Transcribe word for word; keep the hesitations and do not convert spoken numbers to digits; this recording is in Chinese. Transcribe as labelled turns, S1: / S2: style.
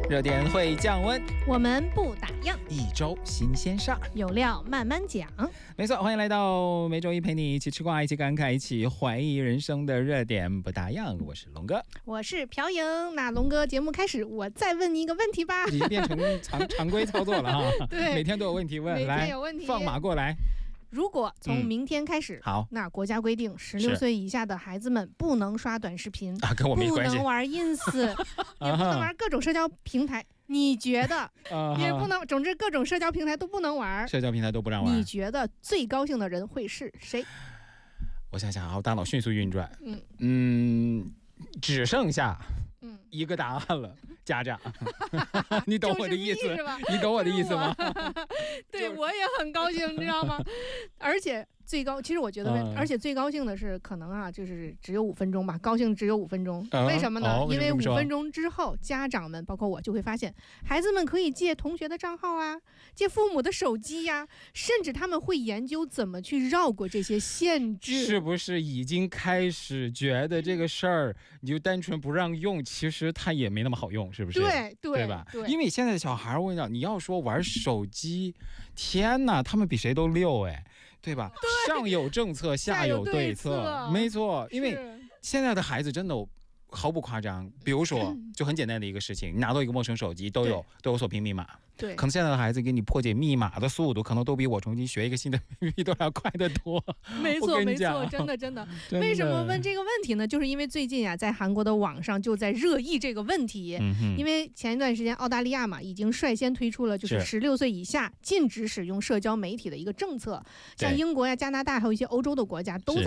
S1: 热点会降温，
S2: 我们不打烊，
S1: 一周新鲜事儿，
S2: 有料慢慢讲。
S1: 没错，欢迎来到每周一陪你一起吃瓜，一起感慨，一起怀疑人生的热点不打烊。我是龙哥，
S2: 我是朴莹。那龙哥，节目开始，我再问你一个问题吧。
S1: 已经变成常常规操作了哈。
S2: 对，
S1: 每天都有问题问，
S2: 每天有问题，
S1: 来放马过来。
S2: 如果从明天开始，
S1: 嗯、好，
S2: 那国家规定十六岁以下的孩子们不能刷短视频，
S1: 啊，跟我没关系，
S2: 不能玩 ins， 也不能玩各种社交平台。你觉得也不能，总之各种社交平台都不能玩，
S1: 社交平台都不让玩。
S2: 你觉得最高兴的人会是谁？
S1: 我想想啊，我大脑迅速运转，
S2: 嗯
S1: 嗯，只剩下嗯一个答案了，家长。你懂我的意思
S2: 是吧？
S1: 你懂我的意思吗？
S2: 对，我也很高兴，你知道吗？而且最高，其实我觉得，嗯、而且最高兴的是，可能啊，就是只有五分钟吧，高兴只有五分钟。嗯、为什么呢？
S1: 哦、
S2: 因为五分钟之后，家长们包括我就会发现，孩子们可以借同学的账号啊，借父母的手机呀、啊，甚至他们会研究怎么去绕过这些限制。
S1: 是不是已经开始觉得这个事儿，你就单纯不让用，其实它也没那么好用，是不是？
S2: 对对
S1: 对吧？
S2: 对，
S1: 因为现在的小孩，我跟你讲，你要说玩手机，天哪，他们比谁都溜哎。对吧？
S2: 对，
S1: 上有政策，下有对策，
S2: 对策
S1: 没错。因为现在的孩子真的毫不夸张，比如说，就很简单的一个事情，你拿到一个陌生手机，都有都有锁屏密码。
S2: 对，
S1: 可能现在的孩子给你破解密码的速度，可能都比我重新学一个新的秘密都要快得多。
S2: 没错，没错，真的真的。为什么问这个问题呢？就是因为最近啊，在韩国的网上就在热议这个问题。嗯、因为前一段时间澳大利亚嘛，已经率先推出了就是十六岁以下禁止使用社交媒体的一个政策。像英国呀、加拿大还有一些欧洲的国家都在